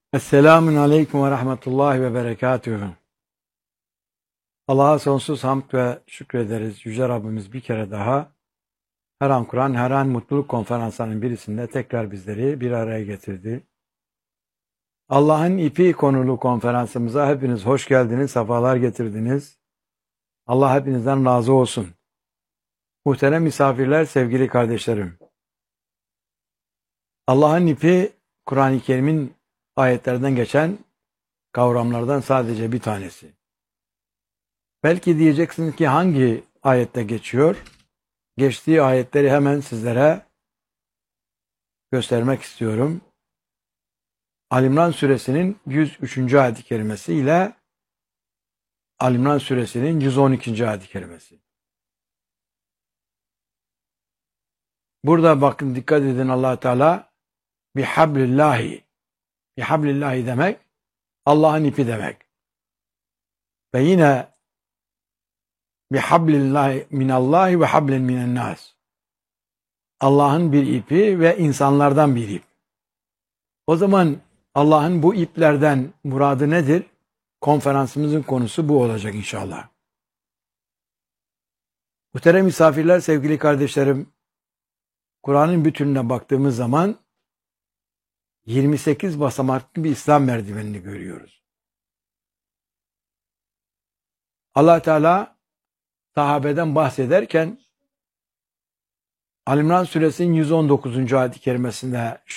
Esselamun Aleyküm ve Rahmetullahi ve Berekatühü. Allah'a sonsuz hamd ve şükrederiz. Yüce Rabbimiz bir kere daha her an Kur'an, her an mutluluk konferanslarının birisinde tekrar bizleri bir araya getirdi. Allah'ın ipi konulu konferansımıza hepiniz hoş geldiniz, sefalar getirdiniz. Allah hepinizden razı olsun. Muhterem misafirler, sevgili kardeşlerim. Allah'ın ipi Kur'an-ı Kerim'in ayetlerden geçen kavramlardan sadece bir tanesi. Belki diyeceksiniz ki hangi ayette geçiyor? Geçtiği ayetleri hemen sizlere göstermek istiyorum. Ali İmran suresinin 103. ayet-i kerimesi ile Ali İmran suresinin 112. ayet-i kerimesi. Burada bakın, dikkat edin, Allah Teala bihablillahi. Bihablillahi demek Allah'ın ipi demek. Ve yine bihablillahi minallahi ve hablen minennas. Allah'ın bir ipi ve insanlardan bir ip. O zaman Allah'ın bu iplerden muradı nedir? Konferansımızın konusu bu olacak inşallah. Muhterem misafirler, sevgili kardeşlerim, Kur'an'ın bütününe baktığımız zaman 28 basamaklı bir İslam merdivenini görüyoruz. Allah Teala sahabeden bahsederken Ali İmran suresinin 119. ayet-i kerimesinde